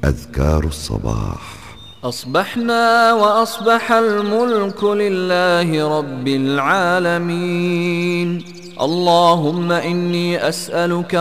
أذكار الصباح. أصبحنا وأصبح الملك لله رب العالمين. اللهم إني أسألك